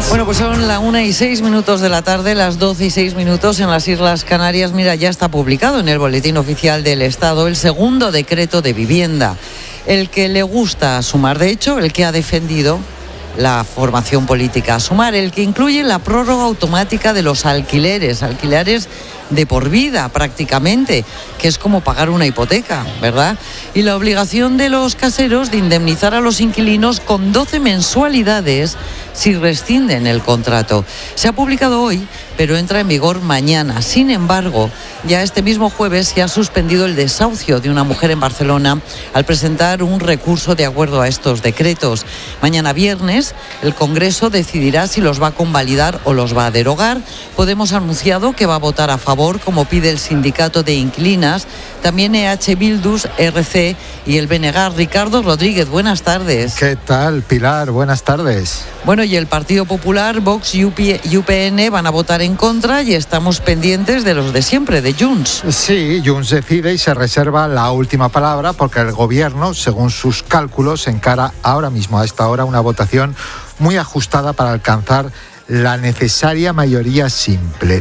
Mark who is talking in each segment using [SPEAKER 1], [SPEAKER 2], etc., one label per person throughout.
[SPEAKER 1] Bueno, pues son las 1:06 de la tarde, las 12:06 en las Islas Canarias. Mira, ya está publicado en el Boletín Oficial del Estado el segundo decreto de vivienda. El que le gusta a Sumar, de hecho, el que ha defendido la formación política Sumar, el que incluye la prórroga automática de los alquileres de por vida prácticamente, que es como pagar una hipoteca, ¿verdad? Y la obligación de los caseros de indemnizar a los inquilinos con 12 mensualidades si rescinden el contrato. Se ha publicado hoy, pero entra en vigor mañana. Sin embargo, ya este mismo jueves se ha suspendido el desahucio de una mujer en Barcelona al presentar un recurso de acuerdo a estos decretos. Mañana viernes, el Congreso decidirá si los va a convalidar o los va a derogar. Podemos ha anunciado que va a votar a favor, como pide el sindicato de inquilinas, también EH Bildu, RC y el BNG. Ricardo Rodríguez, buenas tardes.
[SPEAKER 2] ¿Qué tal, Pilar? Buenas tardes.
[SPEAKER 1] Bueno, y el Partido Popular, Vox y UPN van a votar en contra y estamos pendientes de los de siempre, de Junts.
[SPEAKER 2] Sí, Junts decide y se reserva la última palabra porque el gobierno, según sus cálculos, encara ahora mismo a esta hora una votación muy ajustada para alcanzar la necesaria mayoría simple.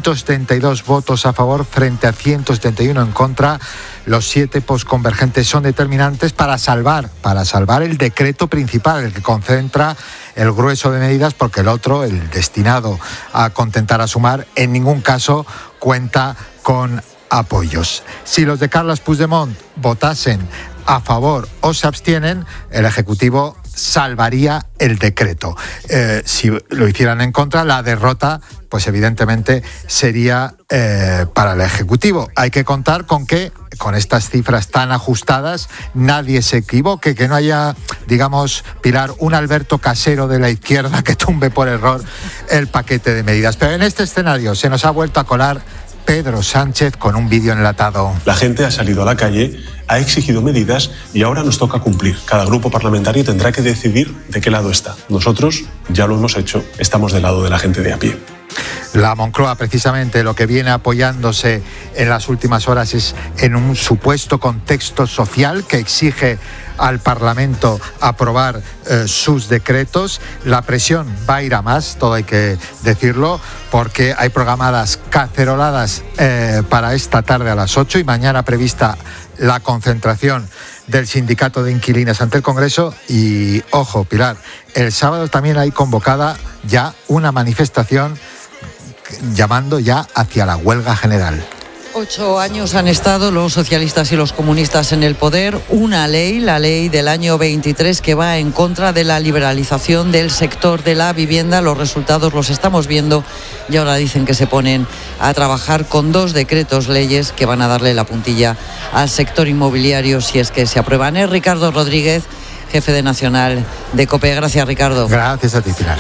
[SPEAKER 2] 172 votos a favor frente a 171 en contra. Los 7 posconvergentes son determinantes para salvar el decreto principal, el que concentra el grueso de medidas, porque el otro, el destinado a contentar a Sumar, en ningún caso cuenta con apoyos. Si los de Carles Puigdemont votasen a favor o se abstienen, el Ejecutivo salvaría el decreto. Si lo hicieran en contra, la derrota, pues evidentemente sería para el Ejecutivo. Hay que contar con que, con estas cifras tan ajustadas, nadie se equivoque, que no haya, digamos, Pilar, un Alberto Casero de la izquierda que tumbe por error el paquete de medidas. Pero en este escenario se nos ha vuelto a colar Pedro Sánchez con un vídeo enlatado.
[SPEAKER 3] La gente ha salido a la calle, ha exigido medidas y ahora nos toca cumplir. Cada grupo parlamentario tendrá que decidir de qué lado está. Nosotros ya lo hemos hecho, estamos del lado de la gente de a pie.
[SPEAKER 2] La Moncloa, precisamente, lo que viene apoyándose en las últimas horas es en un supuesto contexto social que exige al Parlamento aprobar sus decretos. La presión va a ir a más, todo hay que decirlo, porque hay programadas caceroladas para esta tarde a las 8 y mañana prevista la concentración del sindicato de inquilinas ante el Congreso. Y, ojo, Pilar, el sábado también hay convocada ya una manifestación llamando ya hacia la huelga general.
[SPEAKER 1] 8 años han estado los socialistas y los comunistas en el poder. Una ley, la ley del año 23, que va en contra de la liberalización del sector de la vivienda. Los resultados los estamos viendo y ahora dicen que se ponen a trabajar con 2 decretos leyes que van a darle la puntilla al sector inmobiliario si es que se aprueban. Es Ricardo Rodríguez, jefe de Nacional de COPE. Gracias, Ricardo.
[SPEAKER 2] Gracias a ti, Pilar.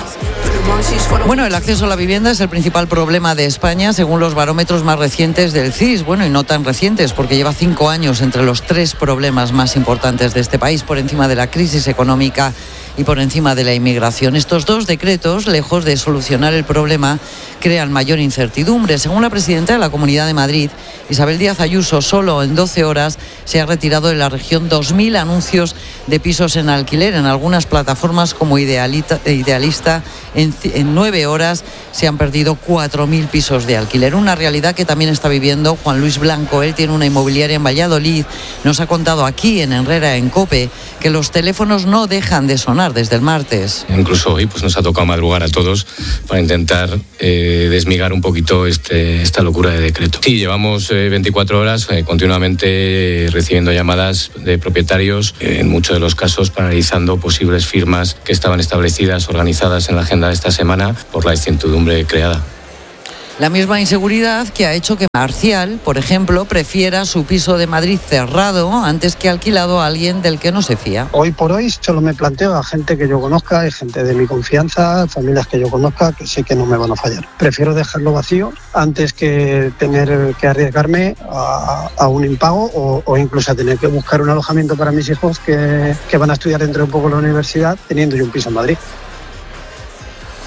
[SPEAKER 1] Bueno, el acceso a la vivienda es el principal problema de España, según los barómetros más recientes del CIS. Bueno, y no tan recientes, porque lleva 5 años entre los 3 problemas más importantes de este país, por encima de la crisis económica y por encima de la inmigración. Estos 2 decretos, lejos de solucionar el problema, crean mayor incertidumbre. Según la presidenta de la Comunidad de Madrid, Isabel Díaz Ayuso, solo en 12 horas se ha retirado de la región 2.000 anuncios de pisos en alquiler. En algunas plataformas como Idealista, en 9 horas se han perdido 4.000 pisos de alquiler. Una realidad que también está viviendo Juan Luis Blanco. Él tiene una inmobiliaria en Valladolid. Nos ha contado aquí en Herrera, en COPE, que los teléfonos no dejan de sonar desde el martes.
[SPEAKER 4] Incluso hoy pues nos ha tocado madrugar a todos para intentar desmigar un poquito esta locura de decreto. Sí, llevamos 24 horas continuamente recibiendo llamadas de propietarios, en muchos de los casos paralizando posibles firmas que estaban establecidas, organizadas en la agenda de esta semana por la incertidumbre creada.
[SPEAKER 1] La misma inseguridad que ha hecho que Marcial, por ejemplo, prefiera su piso de Madrid cerrado antes que alquilado a alguien del que no se fía.
[SPEAKER 5] Hoy por hoy solo me planteo a gente que yo conozca, hay gente de mi confianza, familias que yo conozca, que sé que no me van a fallar. Prefiero dejarlo vacío antes que tener que arriesgarme a un impago o incluso a tener que buscar un alojamiento para mis hijos que van a estudiar dentro de un poco en la universidad teniendo yo un piso en Madrid.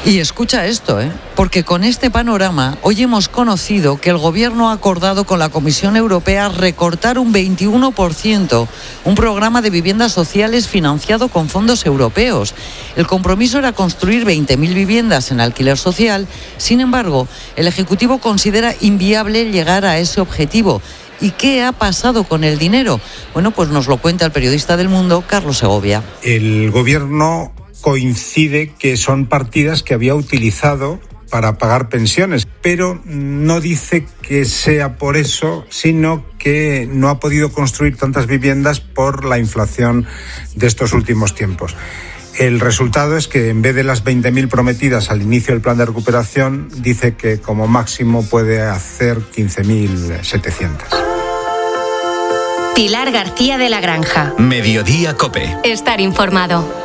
[SPEAKER 1] Y escucha esto, porque con este panorama hoy hemos conocido que el Gobierno ha acordado con la Comisión Europea recortar un 21% un programa de viviendas sociales financiado con fondos europeos. El compromiso era construir 20.000 viviendas en alquiler social. Sin embargo, el Ejecutivo considera inviable llegar a ese objetivo. ¿Y qué ha pasado con el dinero? Bueno, pues nos lo cuenta el periodista del Mundo, Carlos Segovia.
[SPEAKER 6] El Gobierno coincide que son partidas que había utilizado para pagar pensiones, pero no dice que sea por eso, sino que no ha podido construir tantas viviendas por la inflación de estos últimos tiempos. El resultado es que en vez de las 20.000 prometidas al inicio del plan de recuperación, dice que como máximo puede hacer 15.700.
[SPEAKER 7] Pilar García de la Granja.
[SPEAKER 8] Mediodía COPE.
[SPEAKER 7] Estar informado.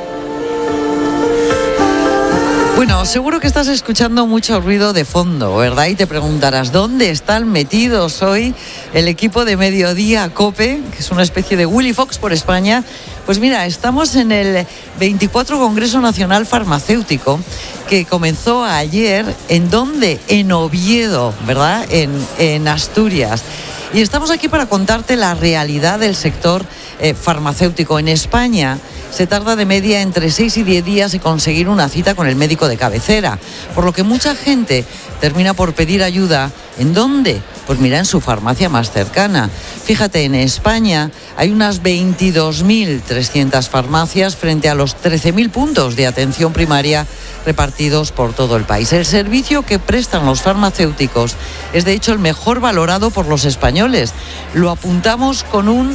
[SPEAKER 1] Bueno, seguro que estás escuchando mucho ruido de fondo, ¿verdad? Y te preguntarás, ¿dónde están metidos hoy el equipo de Mediodía COPE, que es una especie de Willy Fox por España? Pues mira, estamos en el 24 Congreso Nacional Farmacéutico, que comenzó ayer, ¿en dónde? En Oviedo, ¿verdad? En Asturias. Y estamos aquí para contarte la realidad del sector farmacéutico en España. Se tarda de media entre 6 y 10 días en conseguir una cita con el médico de cabecera, por lo que mucha gente termina por pedir ayuda. ¿En dónde? Pues mira, en su farmacia más cercana. Fíjate, en España hay unas 22.300 farmacias frente a los 13.000 puntos de atención primaria repartidos por todo el país. El servicio que prestan los farmacéuticos es de hecho el mejor valorado por los españoles. Lo apuntamos con un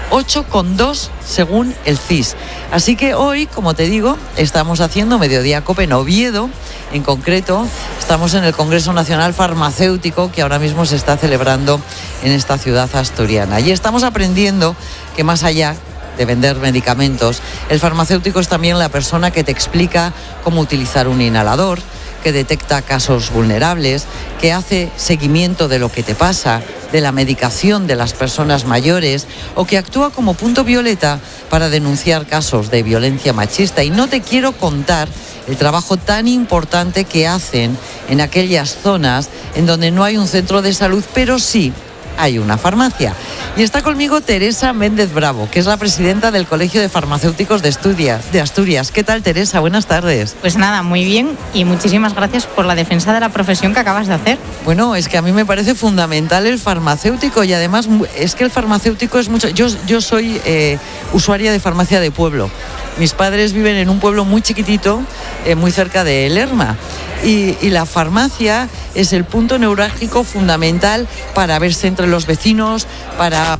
[SPEAKER 1] 8,2 según el CIS. Así que hoy, como te digo, estamos haciendo Mediodía COPE en Oviedo. En concreto, estamos en el Congreso Nacional Farmacéutico que ahora mismo se está celebrando en esta ciudad asturiana. Y estamos aprendiendo que más allá de vender medicamentos, el farmacéutico es también la persona que te explica cómo utilizar un inhalador, que detecta casos vulnerables, que hace seguimiento de lo que te pasa, de la medicación de las personas mayores, o que actúa como punto violeta para denunciar casos de violencia machista. Y no te quiero contar el trabajo tan importante que hacen en aquellas zonas en donde no hay un centro de salud, pero sí hay una farmacia. Y está conmigo Teresa Méndez Bravo, que es la presidenta del Colegio de Farmacéuticos de Asturias. ¿Qué tal, Teresa? Buenas tardes.
[SPEAKER 9] Pues nada, muy bien, y muchísimas gracias por la defensa de la profesión que acabas de hacer.
[SPEAKER 1] Bueno, es que a mí me parece fundamental el farmacéutico, y además es que el farmacéutico es mucho... Yo soy usuaria de farmacia de pueblo. Mis padres viven en un pueblo muy chiquitito, muy cerca de Lerma. Y la farmacia es el punto neurálgico fundamental para verse entre los vecinos, para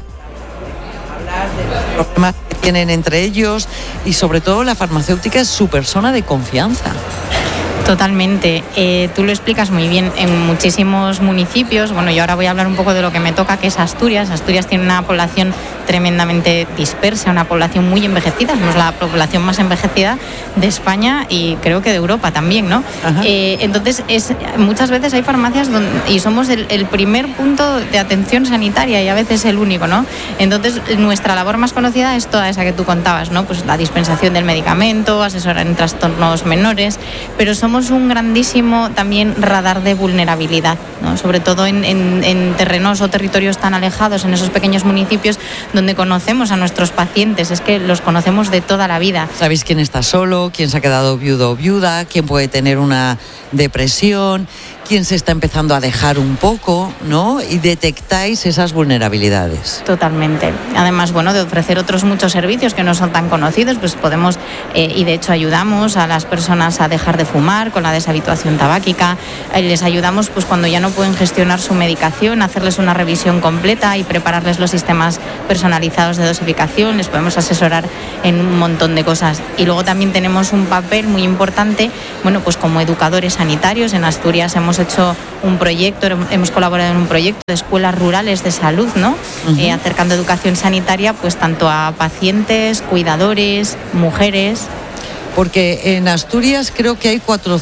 [SPEAKER 1] hablar de los problemas que tienen entre ellos, y sobre todo la farmacéutica es su persona de confianza.
[SPEAKER 9] Totalmente. Tú lo explicas muy bien. En muchísimos municipios, bueno, yo ahora voy a hablar un poco de lo que me toca, que es Asturias. Asturias tiene una población tremendamente dispersa, una población muy envejecida. Somos la población más envejecida de España y creo que de Europa también, ¿no? Entonces, muchas veces hay farmacias y somos el primer punto de atención sanitaria y a veces el único, ¿no? Entonces, nuestra labor más conocida es toda esa que tú contabas, ¿no? Pues la dispensación del medicamento, asesorar en trastornos menores, pero somos un grandísimo también radar de vulnerabilidad, ¿no? Sobre todo en terrenos o territorios tan alejados, en esos pequeños municipios donde conocemos a nuestros pacientes, es que los conocemos de toda la vida.
[SPEAKER 1] ¿Sabéis quién está solo, quién se ha quedado viudo o viuda, quién puede tener una depresión, quién se está empezando a dejar un poco, ¿no? Y detectáis esas vulnerabilidades.
[SPEAKER 9] Totalmente. Además, bueno, de ofrecer otros muchos servicios que no son tan conocidos, pues podemos, y de hecho ayudamos a las personas a dejar de fumar con la deshabituación tabáquica, les ayudamos pues cuando ya no pueden gestionar su medicación, hacerles una revisión completa y prepararles los sistemas personalizados de dosificación, les podemos asesorar en un montón de cosas. Y luego también tenemos un papel muy importante, bueno, pues como educadores sanitarios. En Asturias hemos hecho un proyecto, hemos colaborado en un proyecto de escuelas rurales de salud, ¿no? Acercando educación sanitaria pues tanto a pacientes, cuidadores, mujeres.
[SPEAKER 1] Porque en Asturias creo que hay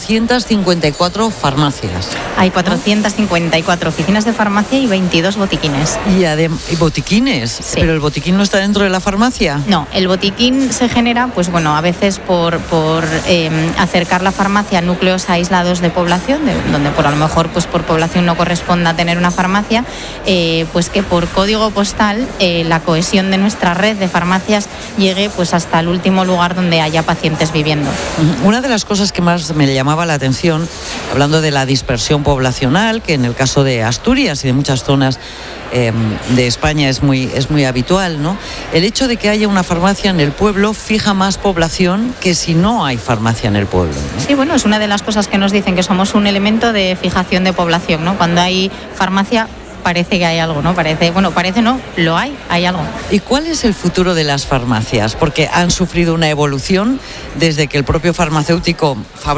[SPEAKER 1] 454 farmacias.
[SPEAKER 9] Hay 454 oficinas de farmacia y 22 botiquines.
[SPEAKER 1] ¿Y botiquines?
[SPEAKER 9] Sí.
[SPEAKER 1] ¿Pero el botiquín no está dentro de la farmacia?
[SPEAKER 9] No, el botiquín se genera, pues bueno, a veces por acercar la farmacia a núcleos aislados de población, donde por a lo mejor pues por población no corresponda tener una farmacia, pues que por código postal la cohesión de nuestra red de farmacias llegue pues hasta el último lugar donde haya pacientes viviendo.
[SPEAKER 1] Una de las cosas que más me llamaba la atención, hablando de la dispersión poblacional, que en el caso de Asturias y de muchas zonas de España es muy habitual, ¿no? El hecho de que haya una farmacia en el pueblo fija más población que si no hay farmacia en el pueblo, ¿no?
[SPEAKER 9] Sí, bueno, es una de las cosas que nos dicen, que somos un elemento de fijación de población, ¿no? Cuando hay farmacia parece que hay algo, ¿no? Parece no, lo hay algo.
[SPEAKER 1] ¿Y cuál es el futuro de las farmacias? Porque han sufrido una evolución desde que el propio farmacéutico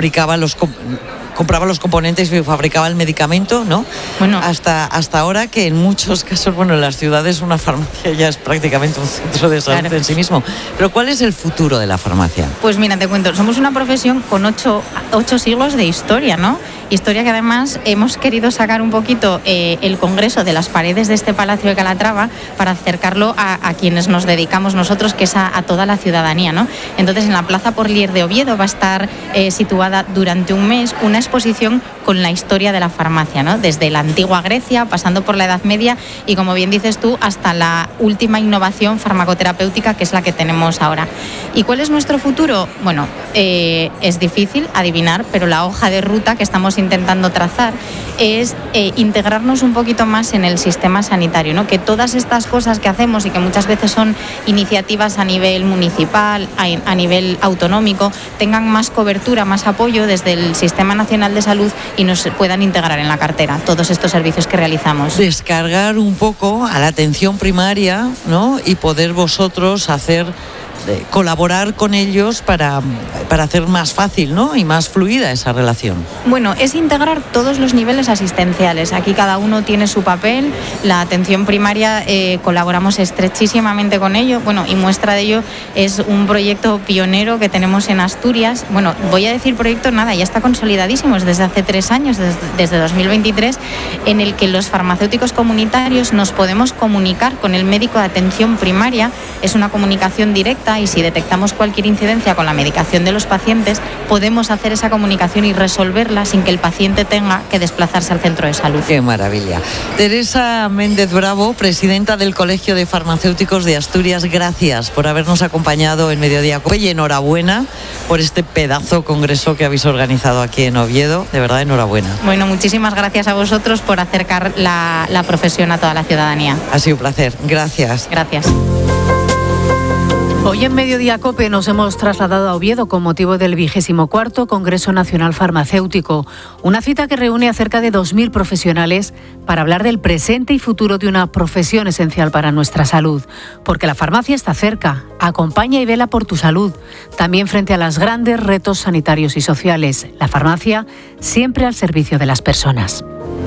[SPEAKER 1] compraba los componentes y fabricaba el medicamento, ¿no?
[SPEAKER 9] Bueno,
[SPEAKER 1] hasta ahora, que en muchos casos, bueno, en las ciudades una farmacia ya es prácticamente un centro de salud, claro, en sí mismo. Pero ¿cuál es el futuro de la farmacia?
[SPEAKER 9] Pues mira, te cuento, somos una profesión con 8 siglos de historia, ¿no? Historia que además hemos querido sacar un poquito el Congreso de las paredes de este Palacio de Calatrava para acercarlo a quienes nos dedicamos nosotros, que es a toda la ciudadanía, ¿no? Entonces, en la Plaza Porlier de Oviedo va a estar situada durante un mes una exposición con la historia de la farmacia, ¿no? Desde la antigua Grecia, pasando por la Edad Media y, como bien dices tú, hasta la última innovación farmacoterapéutica, que es la que tenemos ahora. ¿Y cuál es nuestro futuro? Bueno, es difícil adivinar, pero la hoja de ruta que estamos intentando trazar es integrarnos un poquito más en el sistema sanitario, ¿no? Que todas estas cosas que hacemos y que muchas veces son iniciativas a nivel municipal, a nivel autonómico, tengan más cobertura, más apoyo desde el Sistema Nacional de Salud y nos puedan integrar en la cartera todos estos servicios que realizamos.
[SPEAKER 1] Descargar un poco a la atención primaria, ¿no? Y poder vosotros colaborar con ellos para hacer más fácil, ¿no? Y más fluida esa relación.
[SPEAKER 9] Bueno, es integrar todos los niveles asistenciales. Aquí cada uno tiene su papel. La atención primaria colaboramos estrechísimamente con ello. Bueno, y muestra de ello es un proyecto pionero que tenemos en Asturias. Bueno, voy a decir proyecto, nada, ya está consolidadísimo. Es desde hace 3 años, desde 2023, en el que los farmacéuticos comunitarios nos podemos comunicar con el médico de atención primaria. Es una comunicación directa, y si detectamos cualquier incidencia con la medicación de los pacientes, podemos hacer esa comunicación y resolverla sin que el paciente tenga que desplazarse al centro de salud.
[SPEAKER 1] ¡Qué maravilla! Teresa Méndez Bravo, presidenta del Colegio de Farmacéuticos de Asturias, gracias por habernos acompañado en Mediodía Cope y enhorabuena por este pedazo congreso que habéis organizado aquí en Oviedo. De verdad, enhorabuena.
[SPEAKER 9] Bueno, muchísimas gracias a vosotros por acercar la profesión a toda la ciudadanía.
[SPEAKER 1] Ha sido un placer. Gracias.
[SPEAKER 9] Gracias.
[SPEAKER 8] Hoy en Mediodía Cope nos hemos trasladado a Oviedo con motivo del 24º Congreso Nacional Farmacéutico, una cita que reúne a cerca de 2.000 profesionales para hablar del presente y futuro de una profesión esencial para nuestra salud, porque la farmacia está cerca, acompaña y vela por tu salud, también frente a los grandes retos sanitarios y sociales. La farmacia siempre al servicio de las personas.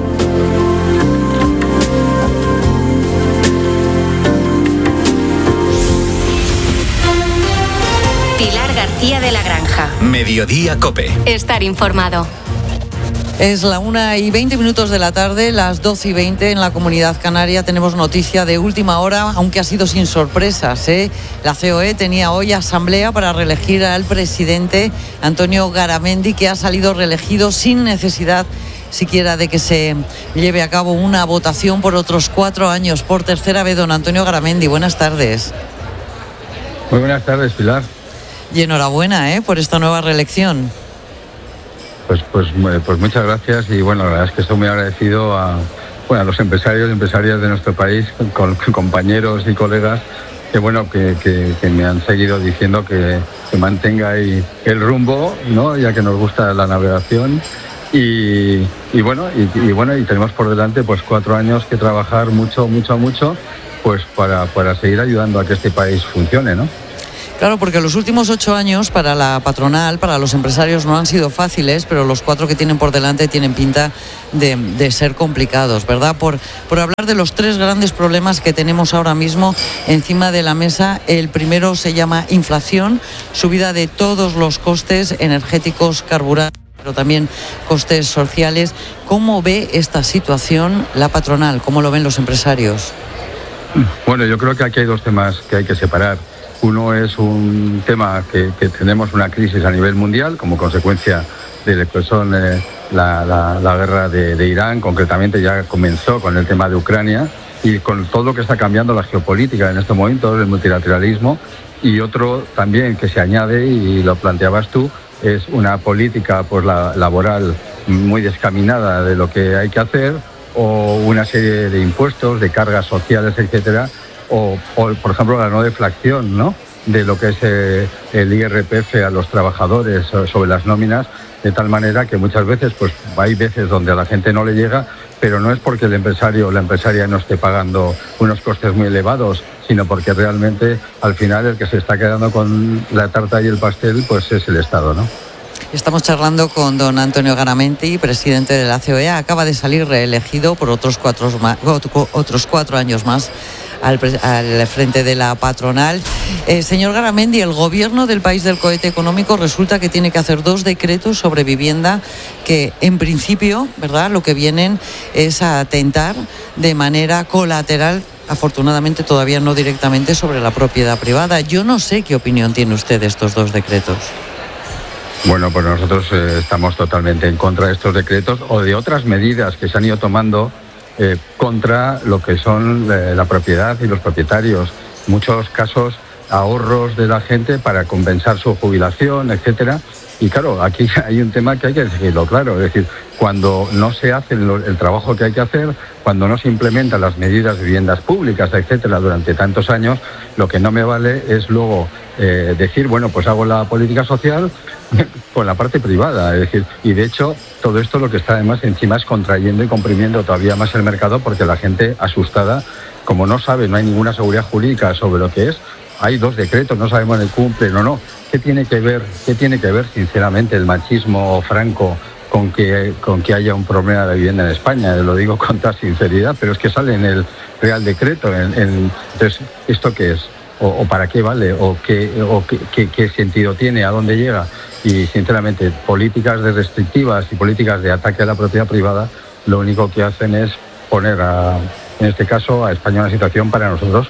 [SPEAKER 7] Pilar García de la Granja.
[SPEAKER 10] Mediodía Cope.
[SPEAKER 7] Estar informado.
[SPEAKER 1] Es la 1:20 de la tarde, las 12:20 en la Comunidad Canaria. Tenemos noticia de última hora, aunque ha sido sin sorpresas, ¿eh? La COE tenía hoy asamblea para reelegir al presidente Antonio Garamendi, que ha salido reelegido sin necesidad siquiera de que se lleve a cabo una votación por otros 4 años, por tercera vez. Don Antonio Garamendi, buenas tardes.
[SPEAKER 11] Muy buenas tardes, Pilar.
[SPEAKER 1] Y enhorabuena, por esta nueva reelección.
[SPEAKER 11] Pues muchas gracias, y bueno, la verdad es que estoy muy agradecido a los empresarios y empresarias de nuestro país, con compañeros y colegas que me han seguido diciendo que mantenga ahí el rumbo, ¿no? Ya que nos gusta la navegación y tenemos por delante pues 4 años que trabajar mucho pues para seguir ayudando a que este país funcione, ¿no?
[SPEAKER 1] Claro, porque los últimos 8 años para la patronal, para los empresarios no han sido fáciles, pero los 4 que tienen por delante tienen pinta de ser complicados, ¿verdad? Por hablar de los 3 grandes problemas que tenemos ahora mismo encima de la mesa, el primero se llama inflación, subida de todos los costes energéticos, carburantes, pero también costes sociales. ¿Cómo ve esta situación la patronal? ¿Cómo lo ven los empresarios?
[SPEAKER 11] Bueno, yo creo que aquí hay 2 temas que hay que separar. Uno es un tema que tenemos una crisis a nivel mundial como consecuencia de lo que son la guerra de Irán. Concretamente ya comenzó con el tema de Ucrania y con todo lo que está cambiando la geopolítica en estos momentos, el multilateralismo. Y otro también que se añade, y lo planteabas tú, es una política pues laboral muy descaminada de lo que hay que hacer, o una serie de impuestos, de cargas sociales, etcétera, o por ejemplo la no deflación, ¿no?, de lo que es el IRPF a los trabajadores sobre las nóminas, de tal manera que muchas veces pues hay veces donde a la gente no le llega, pero no es porque el empresario o la empresaria no esté pagando unos costes muy elevados, sino porque realmente al final el que se está quedando con la tarta y el pastel pues es el Estado, ¿no?
[SPEAKER 1] Estamos charlando con don Antonio Garamendi, presidente de la COE. Acaba de salir reelegido por otros 4 años más al frente de la patronal. Señor Garamendi, el gobierno del país del cohete económico resulta que tiene que hacer 2 decretos sobre vivienda que en principio, ¿verdad?, lo que vienen es a atentar de manera colateral, afortunadamente todavía no directamente, sobre la propiedad privada. Yo no sé qué opinión tiene usted de estos 2 decretos.
[SPEAKER 11] Bueno, pues nosotros estamos totalmente en contra de estos decretos o de otras medidas que se han ido tomando contra lo que son la propiedad y los propietarios. En muchos casos ahorros de la gente para compensar su jubilación, etcétera. Y claro, aquí hay un tema que hay que decirlo claro, es decir, cuando no se hace el trabajo que hay que hacer, cuando no se implementan las medidas de viviendas públicas, etcétera, durante tantos años, lo que no me vale es luego decir, bueno, pues hago la política social con la parte privada, es decir, y de hecho todo esto lo que está además encima es contrayendo y comprimiendo todavía más el mercado, porque la gente asustada, como no sabe, no hay ninguna seguridad jurídica sobre lo que es. Hay 2 decretos, no sabemos si cumplen o no. ¿Qué tiene que ver, sinceramente, el machismo franco con que haya un problema de vivienda en España? Lo digo con toda sinceridad, pero es que sale en el Real Decreto. Entonces, ¿esto qué es? ¿O para qué vale? ¿O qué sentido tiene? ¿A dónde llega? Y, sinceramente, políticas de restrictivas y políticas de ataque a la propiedad privada, lo único que hacen es poner, en este caso, a España en una situación para nosotros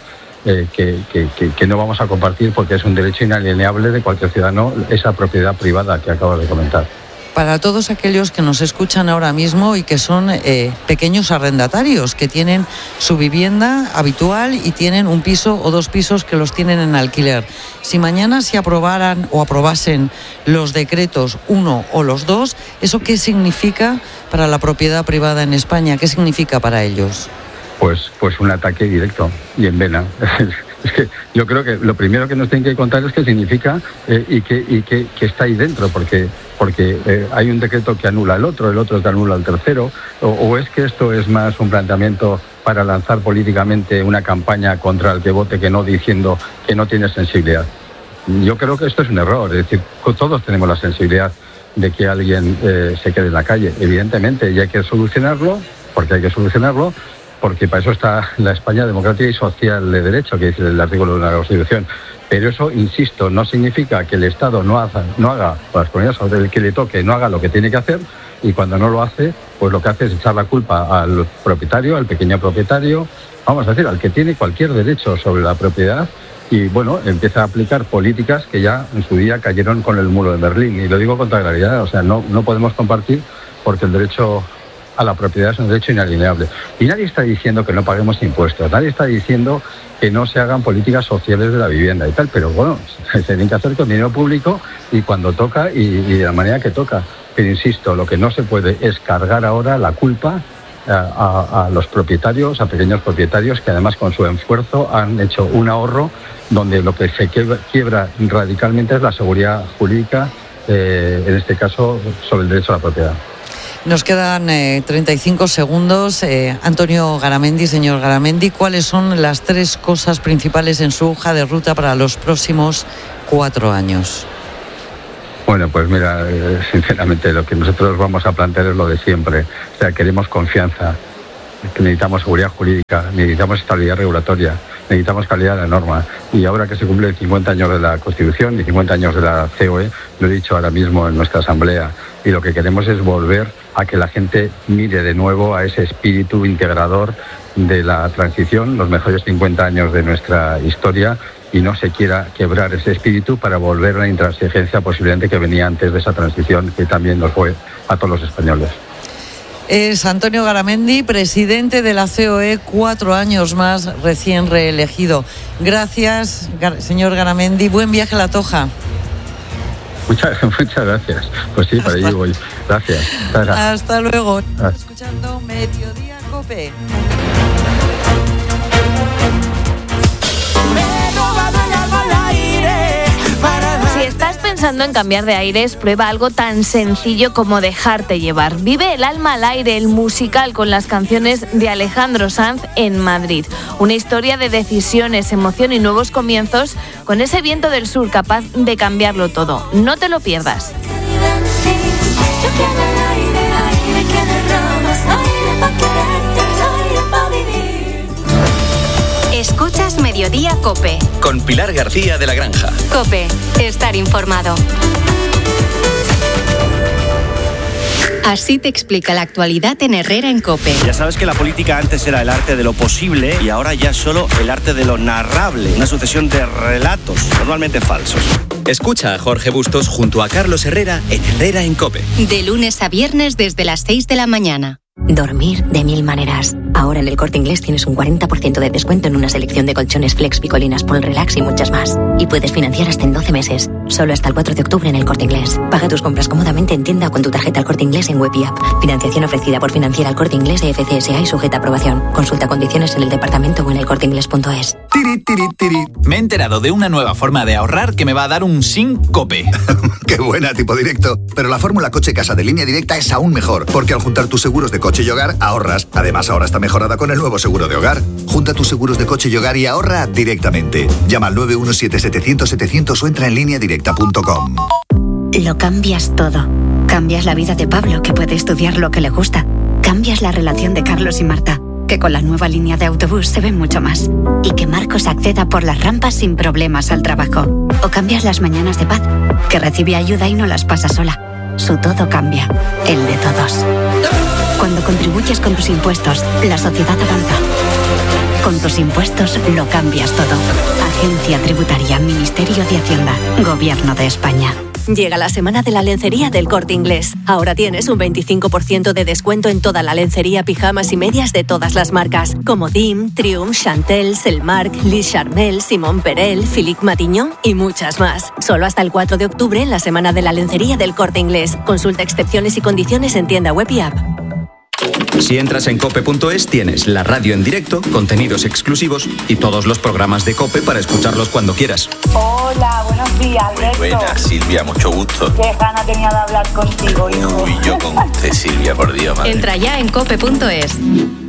[SPEAKER 11] que no vamos a compartir, porque es un derecho inalienable de cualquier ciudadano, esa propiedad privada que acabo de comentar.
[SPEAKER 1] Para todos aquellos que nos escuchan ahora mismo y que son pequeños arrendatarios, que tienen su vivienda habitual y tienen un piso o 2 pisos que los tienen en alquiler, si mañana se aprobaran o aprobasen los decretos, uno o los 2, ¿eso qué significa para la propiedad privada en España? ¿Qué significa para ellos?
[SPEAKER 11] Pues un ataque directo y en vena. Es que yo creo que lo primero que nos tienen que contar es qué significa y qué está ahí dentro, porque hay un decreto que anula el otro que anula el tercero, o es que esto es más un planteamiento para lanzar políticamente una campaña contra el que vote que no, diciendo que no tiene sensibilidad. Yo creo que esto es un error, es decir, todos tenemos la sensibilidad de que alguien se quede en la calle, evidentemente, y hay que solucionarlo, porque para eso está la España democrática y social de derecho, que dice el artículo de la Constitución. Pero eso, insisto, no significa que el Estado no haga las comunidades autónomas, que le toque, no haga lo que tiene que hacer, y cuando no lo hace, pues lo que hace es echar la culpa al propietario, al pequeño propietario, vamos a decir, al que tiene cualquier derecho sobre la propiedad, y bueno, empieza a aplicar políticas que ya en su día cayeron con el muro de Berlín. Y lo digo con toda claridad, o sea, no podemos compartir, porque el derecho a la propiedad es un derecho inalienable. Y nadie está diciendo que no paguemos impuestos, nadie está diciendo que no se hagan políticas sociales de la vivienda y tal, pero bueno, se tienen que hacer con dinero público y cuando toca y de la manera que toca. Pero insisto, lo que no se puede es cargar ahora la culpa a los propietarios, a pequeños propietarios, que además con su esfuerzo han hecho un ahorro donde lo que se quiebra radicalmente es la seguridad jurídica, en este caso sobre el derecho a la propiedad.
[SPEAKER 1] Nos quedan 35 segundos. Antonio Garamendi, señor Garamendi, ¿cuáles son las 3 cosas principales en su hoja de ruta para los próximos 4 años.
[SPEAKER 11] Bueno, pues mira, sinceramente lo que nosotros vamos a plantear es lo de siempre. O sea, queremos confianza, necesitamos seguridad jurídica, necesitamos estabilidad regulatoria, necesitamos calidad de la norma. Y ahora que se cumplen 50 años de la Constitución y 50 años de la COE, lo he dicho ahora mismo en nuestra asamblea, y lo que queremos es volver a que la gente mire de nuevo a ese espíritu integrador de la transición, los mejores 50 años de nuestra historia, y no se quiera quebrar ese espíritu para volver a la intransigencia posiblemente que venía antes de esa transición, que también nos fue a todos los españoles.
[SPEAKER 1] Es Antonio Garamendi, presidente de la COE, 4 años más, recién reelegido. Gracias, señor Garamendi. Buen viaje a La Toja.
[SPEAKER 11] Muchas gracias. Pues sí, para allí voy. Gracias.
[SPEAKER 1] Hasta luego. Escuchando Mediodía COPE.
[SPEAKER 10] Si estás pensando en cambiar de aires, prueba algo tan sencillo como dejarte llevar. Vive el alma al aire, el musical con las canciones de Alejandro Sanz en Madrid. Una historia de decisiones, emoción y nuevos comienzos con ese viento del sur capaz de cambiarlo todo. No te lo pierdas.
[SPEAKER 7] Escuchas Mediodía COPE.
[SPEAKER 12] Con Pilar García de la Granja.
[SPEAKER 7] COPE. Estar informado. Así te explica la actualidad en Herrera en COPE.
[SPEAKER 13] Ya sabes que la política antes era el arte de lo posible y ahora ya solo el arte de lo narrable. Una sucesión de relatos, normalmente falsos.
[SPEAKER 12] Escucha a Jorge Bustos junto a Carlos Herrera en Herrera en COPE.
[SPEAKER 7] De lunes a viernes desde las 6 de la mañana. Dormir de 1000 maneras. Ahora en El Corte Inglés tienes un 40% de descuento en una selección de colchones Flex, Picolinas, Pol Relax y muchas más. Y puedes financiar hasta en 12 meses. Solo hasta el 4 de octubre en El Corte Inglés. Paga tus compras cómodamente en tienda o con tu tarjeta El Corte Inglés en web y app. Financiación ofrecida por Financiera El Corte Inglés de FCSA y sujeta a aprobación. Consulta condiciones en el departamento o en elcorteinglés.es.
[SPEAKER 14] Me he enterado de una nueva forma de ahorrar que me va a dar un síncope.
[SPEAKER 15] ¡Qué buena, tipo directo! Pero la fórmula coche-casa de Línea Directa es aún mejor, porque al juntar tus seguros de coche y hogar, ahorras. Además, ahora está mejorada con el nuevo seguro de hogar. Junta tus seguros de coche y hogar y ahorra directamente. Llama al 917-700-700 o entra en lineadirecta.com.
[SPEAKER 16] Lo cambias todo. Cambias la vida de Pablo, que puede estudiar lo que le gusta. Cambias la relación de Carlos y Marta, que con la nueva línea de autobús se ven mucho más. Y que Marcos acceda por las rampas sin problemas al trabajo. O cambias las mañanas de Paz, que recibe ayuda y no las pasa sola. Su todo cambia, el de todos. Cuando contribuyes con tus impuestos, la sociedad avanza. Con tus impuestos lo cambias todo. Agencia Tributaria, Ministerio de Hacienda, Gobierno de España.
[SPEAKER 17] Llega la semana de la lencería del Corte Inglés. Ahora tienes un 25% de descuento en toda la lencería, pijamas y medias de todas las marcas, como Dim, Triumph, Chantel, Selmark, Lis Charmel, Simón Perel, Philippe Matignon y muchas más. Solo hasta el 4 de octubre en la semana de la lencería del Corte Inglés. Consulta excepciones y condiciones en tienda web y app.
[SPEAKER 12] Si entras en cope.es tienes la radio en directo, contenidos exclusivos y todos los programas de COPE para escucharlos cuando quieras.
[SPEAKER 18] Hola, buenos días, Alberto.
[SPEAKER 19] Muy buenas, Silvia, mucho gusto.
[SPEAKER 18] Qué gana tenía de hablar contigo, hijo.
[SPEAKER 19] Uy, yo con usted, Silvia, por Dios, madre.
[SPEAKER 7] Entra ya en cope.es.